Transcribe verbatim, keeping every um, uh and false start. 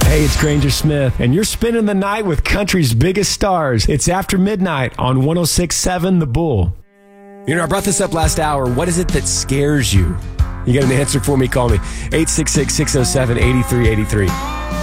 Hey, it's Granger Smith, and you're spending the night with country's biggest stars. It's After Midnight on one oh six point seven The Bull. You know, I brought this up last hour. What is it that scares you? You got an answer for me? Call me. eight six six, six oh seven, eight three eight three.